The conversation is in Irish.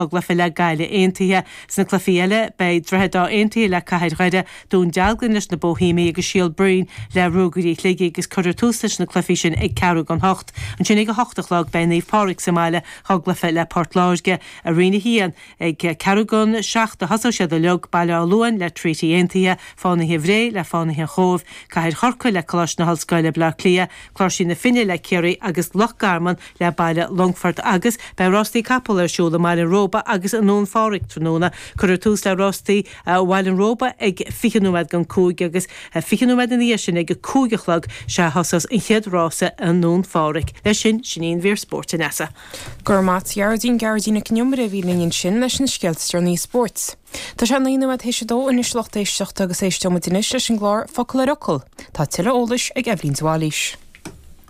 glufa le gaile aontaithe sna clufiile bei dreadá aontaithe le caiid roide dún dealgan leis na Bohími agus síal brín le rúgaí léigi agus chuir tústais na clufi sin ag ceú an hocht an sin ag go hochtach bei Naomh Pádraig sa máile glufa le Port Láirge a rina hían ag ceúgan seach a hasá sé a leog bailile luúin le trítaí aontaithe fánathe bhré le fánathe chomh caiid chorca le colas na hallscoile bla clia chlár sin na finine le Céirí agus Loch Garman le baile Longford agus bei Rostaí Capel ar siúla mar in Róba agus an nón fáric tróna chuir tús le Rostaí bhil in Róba ag fichanúmed gan cúig agus fichanúmed in sin ag cúigechlag se hasas in chead rása an nón fáric leis sin sin bhír sport in esa. Gurmat Gardín Gardína cniumre bhílingin sin leis na sceiltear ní sports. Tá sé naíonad hééis dó in islocht éisteach agus éisteach leis an glár focail le rocail. Tá tuile ólais ag Evelyn Zwalís.